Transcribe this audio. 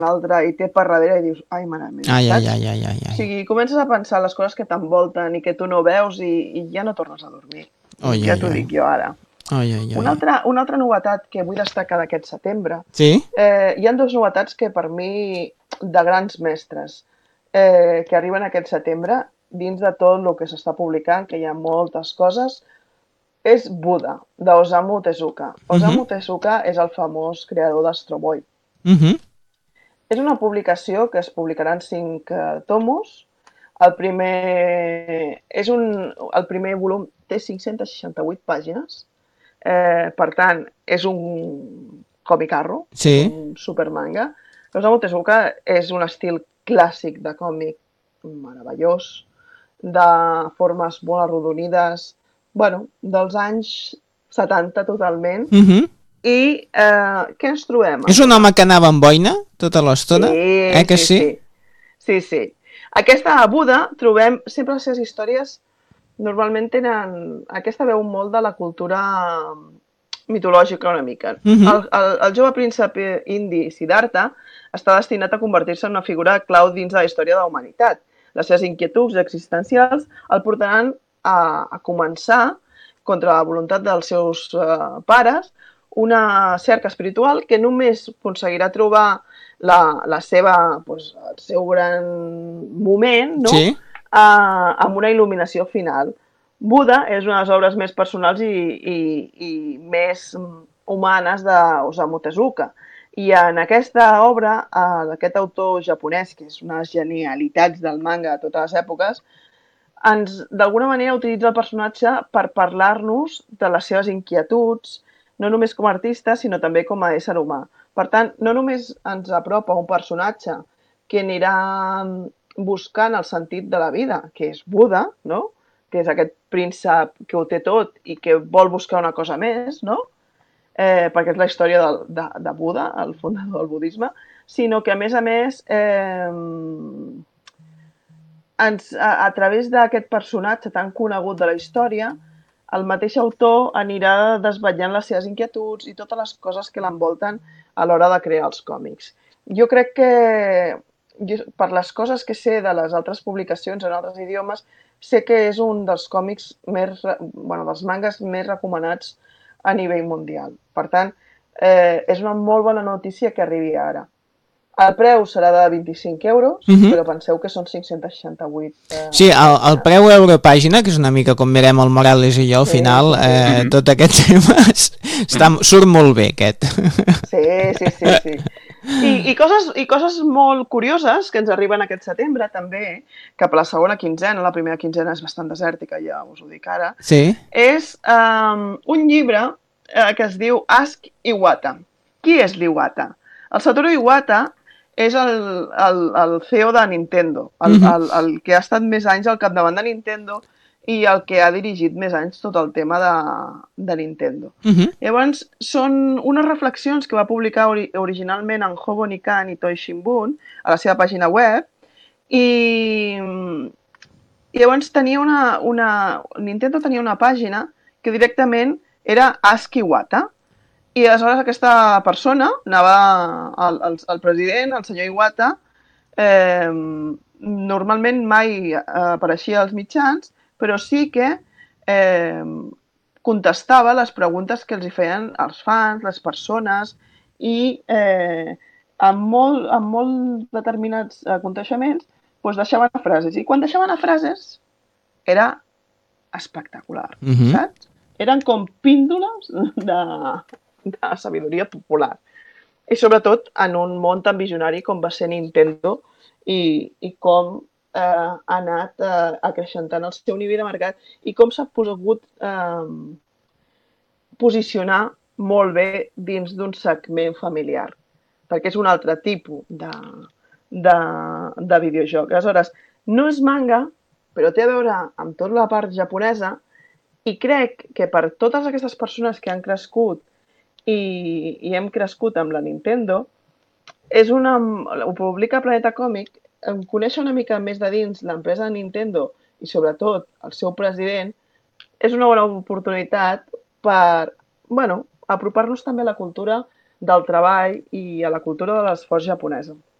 altre i té per darrere i dius, ai, mare meva, saps? O sigui, comences a pensar les coses que t'envolten i que tu no veus i ja no tornes a dormir. Ja t'ho dic jo ara. Una altra novetat que vull destacar d'aquest setembre, hi ha dues novetats que per mi de grans mestres que arriben aquest setembre dins de tot el que s'està publicant, que hi ha moltes coses, és Buda, d'Osamu Tezuka. Osamu Tezuka és el famós creador d'Astro Boy. És una publicació que es publicarà en 5 tomos. El primer volum té 568 pàgines. Per tant, és un comicarro, un supermanga. Osamu Tezuka és un estil clàssic de còmic meravellós, de formes molt arrodonides, dels anys 70 totalment. I què ens trobem? És un home que anava amb boina tota l'estona? Sí. Aquesta Buda trobem sempre les seves històries, normalment tenen... Aquesta veu molt de la cultura mitològica una mica. El jove príncep indi Siddhartha està destinat a convertir-se en una figura clau dins de la història de la humanitat. Les seves inquietuds existencials el portaran a començar, contra la voluntat dels seus pares, una cerca espiritual que només aconseguirà trobar el seu gran moment, no? Amb una il·luminació final. Buda és una de les obres més personals i més humanes d'Osamu Tezuka. I en aquesta obra, d'aquest autor japonès, que és unes genialitats del manga de totes les èpoques, d'alguna manera utilitza el personatge per parlar-nos de les seves inquietuds, no només com a artista, sinó també com a ésser humà. Per tant, no només ens apropa un personatge que anirà buscant el sentit de la vida, que és Buda, no? Que és aquest príncep que ho té tot i que vol buscar una cosa més, no? Perquè és la història de Buda, el fundador del budisme, sinó que, a més, a través d'aquest personatge tan conegut de la història, el mateix autor anirà desvetllant les seves inquietuds i totes les coses que l'envolten a l'hora de crear els còmics. Jo crec que, per les coses que sé de les altres publicacions en altres idiomes, sé que és un dels còmics dels mangas més recomanats a nivell mundial. Per tant, és una molt bona notícia que arribi ara. El preu serà de 25 euros, però penseu que són 568. Sí, el preu europàgina, que és una mica com mirem el Morales i jo al final, tot aquest tema surt molt bé, aquest. Sí. I coses molt curioses que ens arriben aquest setembre, també, que per la segona quinzena, la primera quinzena és bastant desèrtica, ja us ho dic ara, és un llibre que es diu Ask Iwata. Qui és l'Iwata? El Satoru Iwata és el CEO de Nintendo, el que ha estat més anys al capdavant de Nintendo i el que ha dirigit més anys tot el tema de Nintendo. Llavors, són unes reflexions que va publicar originalment en Hobo Nikan i Toy Shimbun a la seva pàgina web i llavors Nintendo tenia una pàgina que directament era Ask Iwata. I aleshores aquesta persona anava, el president, el senyor Iwata, normalment mai apareixia als mitjans, però sí que contestava les preguntes que els hi feien els fans, les persones, i amb molt determinats aconteixements deixaven frases. I quan deixaven frases era espectacular, saps? Eren com píndoles de sabidoria popular. I sobretot en un món tan visionari com va ser Nintendo i com ha anat acreixentant el seu nivell de mercat i com s'ha pogut posicionar molt bé dins d'un segment familiar, perquè és un altre tipus de videojoc. Aleshores, no és manga, però té a veure amb tota la part japonesa i crec que per totes aquestes persones que han crescut i hem crescut amb la Nintendo, ho publica Planeta Còmic, conèixer una mica més de dins l'empresa de Nintendo i sobretot el seu president, és una bona oportunitat per apropar-nos també a la cultura del treball i a la cultura de l'esforç japonesa.